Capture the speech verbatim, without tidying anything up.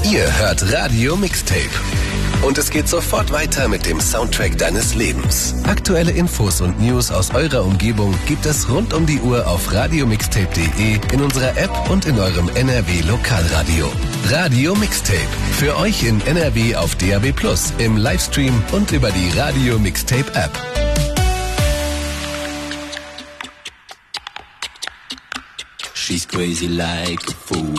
Ihr hört Radio Mixtape. Und es geht sofort weiter mit dem Soundtrack deines Lebens. Aktuelle Infos und News aus eurer Umgebung gibt es rund um die Uhr auf radiomixtape punkt de, in unserer App und in eurem N R W Lokalradio. Radio Mixtape. Für euch in N R W auf D A B plus, im Livestream und über die Radio Mixtape App. She's crazy like a fool.